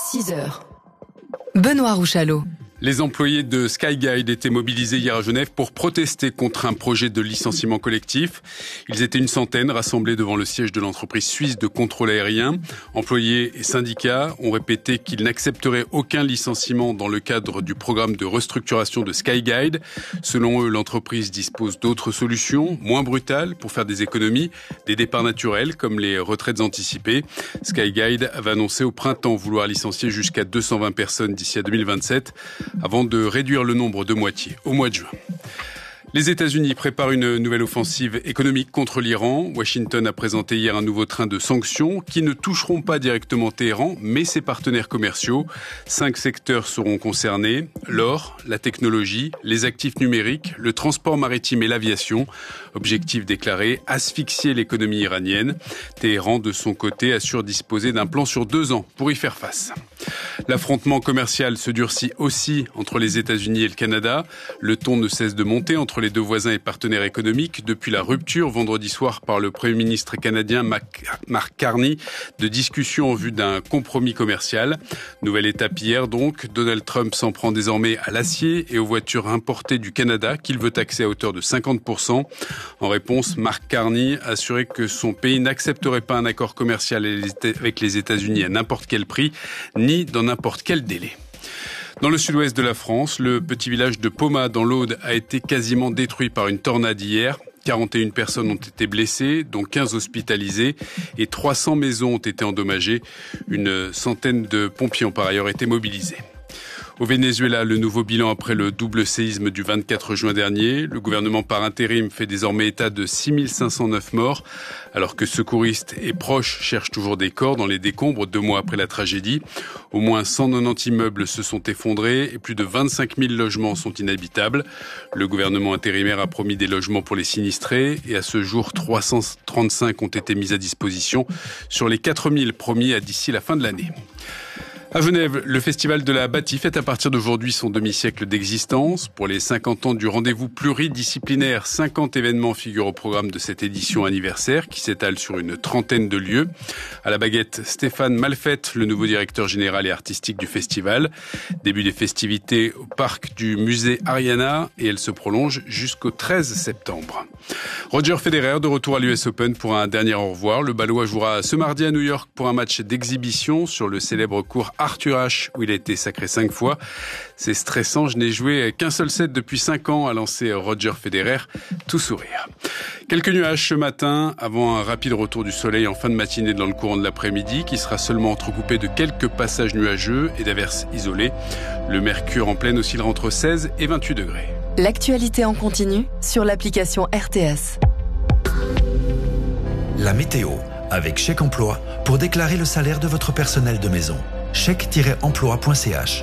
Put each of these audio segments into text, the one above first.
6 heures. Benoît Rouchalot. Les employés de Skyguide étaient mobilisés hier à Genève pour protester contre un projet de licenciement collectif. Ils étaient une centaine rassemblés devant le siège de l'entreprise suisse de contrôle aérien. Employés et syndicats ont répété qu'ils n'accepteraient aucun licenciement dans le cadre du programme de restructuration de Skyguide. Selon eux, l'entreprise dispose d'autres solutions, moins brutales, pour faire des économies, des départs naturels comme les retraites anticipées. Skyguide avait annoncé au printemps vouloir licencier jusqu'à 220 personnes d'ici à 2027. Avant de réduire le nombre de moitié au mois de juin. Les États-Unis préparent une nouvelle offensive économique contre l'Iran. Washington a présenté hier un nouveau train de sanctions qui ne toucheront pas directement Téhéran, mais ses partenaires commerciaux. 5 secteurs seront concernés: l'or, la technologie, les actifs numériques, le transport maritime et l'aviation. Objectif déclaré, asphyxier l'économie iranienne. Téhéran, de son côté, assure disposer d'un plan sur 2 ans pour y faire face. L'affrontement commercial se durcit aussi entre les États-Unis et le Canada. Le ton ne cesse de monter entre les deux voisins et partenaires économiques depuis la rupture vendredi soir par le Premier ministre canadien Mark Carney de discussions en vue d'un compromis commercial. Nouvelle étape hier donc, Donald Trump s'en prend désormais à l'acier et aux voitures importées du Canada qu'il veut taxer à hauteur de 50%. En réponse, Mark Carney a assuré que son pays n'accepterait pas un accord commercial avec les États-Unis à n'importe quel prix, ni dans n'importe quel délai. Dans le sud-ouest de la France, le petit village de Poma dans l'Aude a été quasiment détruit par une tornade hier. 41 personnes ont été blessées, dont 15 hospitalisées, et 300 maisons ont été endommagées. Une centaine de pompiers ont par ailleurs été mobilisés. Au Venezuela, le nouveau bilan après le double séisme du 24 juin dernier. Le gouvernement par intérim fait désormais état de 6509 morts, alors que secouristes et proches cherchent toujours des corps dans les décombres 2 mois après la tragédie. Au moins 190 immeubles se sont effondrés et plus de 25 000 logements sont inhabitables. Le gouvernement intérimaire a promis des logements pour les sinistrés et à ce jour, 335 ont été mis à disposition sur les 4000 promis d'ici la fin de l'année. À Genève, le festival de la Bâtie fête à partir d'aujourd'hui son demi-siècle d'existence. Pour les 50 ans du rendez-vous pluridisciplinaire, 50 événements figurent au programme de cette édition anniversaire qui s'étale sur une trentaine de lieux. À la baguette, Stéphane Malfette, le nouveau directeur général et artistique du festival. Début des festivités au parc du musée Ariana et elle se prolonge jusqu'au 13 septembre. Roger Federer de retour à l'US Open pour un dernier au revoir. Le Balois jouera ce mardi à New York pour un match d'exhibition sur le célèbre court Arthur Ashe où il a été sacré 5 fois. C'est stressant, je n'ai joué qu'un seul set depuis 5 ans, a lancé Roger Federer, tout sourire. Quelques nuages ce matin avant un rapide retour du soleil en fin de matinée dans le courant de l'après-midi qui sera seulement entrecoupé de quelques passages nuageux et d'averses isolées. Le mercure en pleine oscillera entre 16 et 28 degrés. L'actualité en continu sur l'application RTS. La météo avec Chèque Emploi pour déclarer le salaire de votre personnel de maison. chèque-emploi.ch.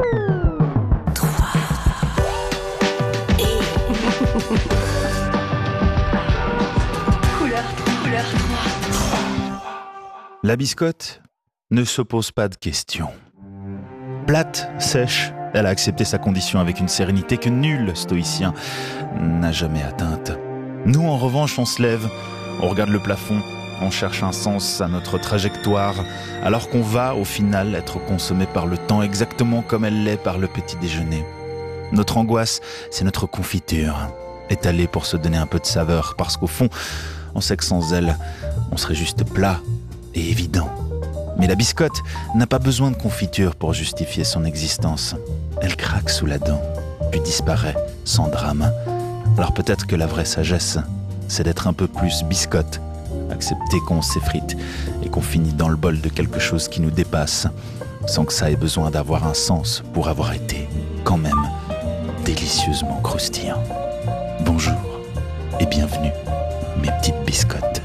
Couleur 3. La biscotte ne se pose pas de questions. Plate, sèche, elle a accepté sa condition avec une sérénité que nul stoïcien n'a jamais atteinte. Nous, en revanche, on se lève, on regarde le plafond, on cherche un sens à notre trajectoire, alors qu'on va, au final, être consommé par le temps exactement comme elle l'est par le petit déjeuner. Notre angoisse, c'est notre confiture, étalée pour se donner un peu de saveur, parce qu'au fond, on sait que sans elle, on serait juste plat et évident. Mais la biscotte n'a pas besoin de confiture pour justifier son existence. Elle craque sous la dent, puis disparaît, sans drame. Alors peut-être que la vraie sagesse, c'est d'être un peu plus biscotte, accepter qu'on s'effrite et qu'on finit dans le bol de quelque chose qui nous dépasse, sans que ça ait besoin d'avoir un sens pour avoir été, quand même, délicieusement croustillant. Bonjour et bienvenue, mes petites biscottes.